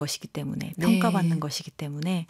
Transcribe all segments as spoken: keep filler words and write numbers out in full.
것이기 때문에 네. 평가받는 것이기 때문에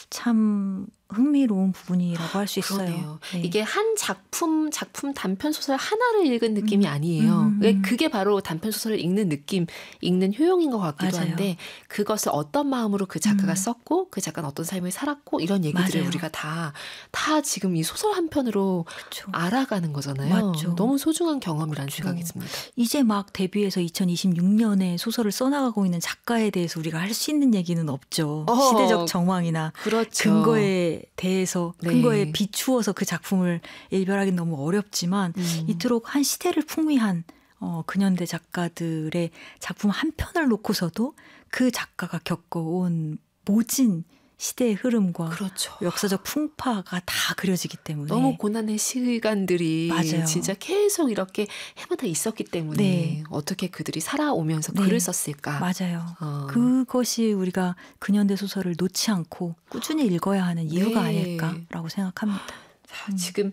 참 흥미로운 부분이라고 할 수 있어요. 그러네요. 네. 이게 한 작품 작품 단편 소설 하나를 읽은 느낌이 음, 아니에요. 음, 음. 그게 바로 단편 소설을 읽는 느낌, 읽는 효용인 것 같기도 맞아요. 한데 그것을 어떤 마음으로 그 작가가 음. 썼고 그 작가는 어떤 삶을 살았고 이런 얘기들을 맞아요. 우리가 다, 다 지금 이 소설 한 편으로 그쵸. 알아가는 거잖아요. 맞죠. 너무 소중한 경험이라는 그쵸. 생각이 듭니다. 이제 막 데뷔해서 이천이십육 년에 소설을 써나가고 있는 작가에 대해서 우리가 할 수 있는 얘기는 없죠. 어, 시대적 정황이나 그렇죠. 근거에 대해서 네. 근거에 비추어서 그 작품을 일별하기는 너무 어렵지만 음. 이토록 한 시대를 풍미한 어, 근현대 작가들의 작품 한 편을 놓고서도 그 작가가 겪어온 모진 시대의 흐름과 그렇죠. 역사적 풍파가 다 그려지기 때문에 너무 고난의 시간들이 맞아요. 진짜 계속 이렇게 해마다 있었기 때문에 네. 어떻게 그들이 살아오면서 네. 글을 썼을까. 맞아요. 어. 그것이 우리가 근현대 소설을 놓지 않고 꾸준히 읽어야 하는 이유가 네. 아닐까라고 생각합니다. 자, 음. 지금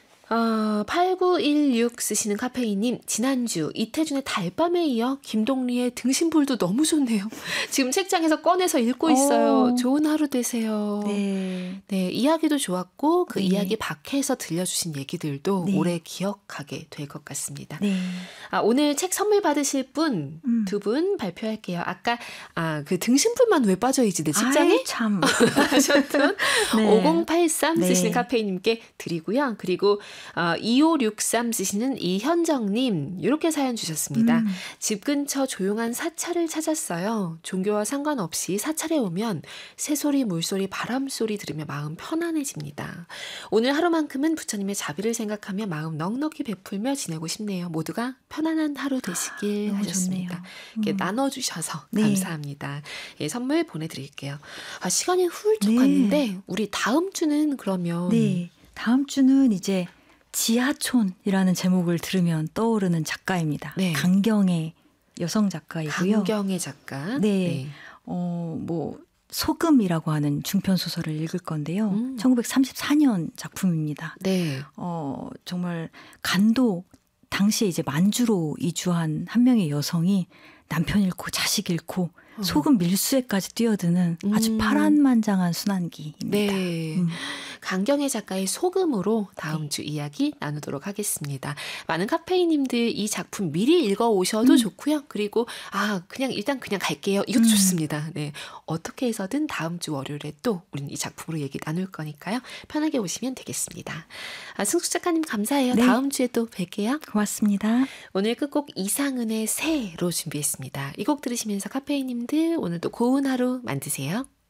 어, 팔구일육 쓰시는 카페인님, 지난주 이태준의 달밤에 이어 김동리의 등신불도 너무 좋네요. 지금 책장에서 꺼내서 읽고 있어요. 오. 좋은 하루 되세요. 네. 네, 이야기도 좋았고 그 네. 이야기 밖에서 들려주신 얘기들도 네. 오래 기억하게 될 것 같습니다. 네. 아, 오늘 책 선물 받으실 분 두 분 음. 발표할게요. 아까 아, 그 등신불만 왜 빠져있지 내 책장에? 아이, 참. 하셨던 네. 오공팔삼 네. 쓰시는 카페인님께 드리고요. 그리고 어, 이오육삼 쓰시는 이현정님 이렇게 사연 주셨습니다. 음. 집 근처 조용한 사찰을 찾았어요. 종교와 상관없이 사찰에 오면 새소리, 물소리, 바람소리 들으며 마음 편안해집니다. 오늘 하루만큼은 부처님의 자비를 생각하며 마음 넉넉히 베풀며 지내고 싶네요. 모두가 편안한 하루 되시길 너무 하셨습니다. 좋네요. 이렇게 음. 나눠주셔서 네. 감사합니다. 예, 선물 보내드릴게요. 아, 시간이 훌쩍 네. 갔는데 우리 다음 주는 그러면 네. 다음 주는 이제 지하촌이라는 제목을 들으면 떠오르는 작가입니다. 네. 강경의 여성 작가이고요. 강경의 작가. 네. 어, 뭐 소금이라고 하는 중편 소설을 읽을 건데요. 음. 천구백삼십사 년 작품입니다. 네. 어, 정말 간도 당시에 이제 만주로 이주한 한 명의 여성이 남편 잃고 자식 잃고 어. 소금 밀수에까지 뛰어드는 아주 음. 파란만장한 순환기입니다. 네. 음. 강경의 작가의 소금으로 다음 네. 주 이야기 나누도록 하겠습니다. 많은 카페인님들 이 작품 미리 읽어오셔도 음. 좋고요. 그리고 아 그냥 일단 그냥 갈게요. 이것도 음. 좋습니다. 네, 어떻게 해서든 다음 주 월요일에 또 우리는 이 작품으로 얘기 나눌 거니까요. 편하게 오시면 되겠습니다. 아, 승숙 작가님 감사해요. 네. 다음 주에 또 뵐게요. 고맙습니다. 오늘 끝곡 이상은의 새로 준비했습니다. 이 곡 들으시면서 카페인님들 오늘도 고운 하루 만드세요.